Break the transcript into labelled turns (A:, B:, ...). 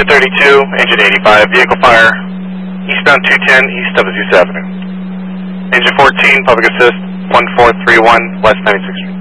A: 32, engine 85, vehicle fire, eastbound 210, east of Azusa Avenue. Engine 14, public assist, 1431, west 96th Street.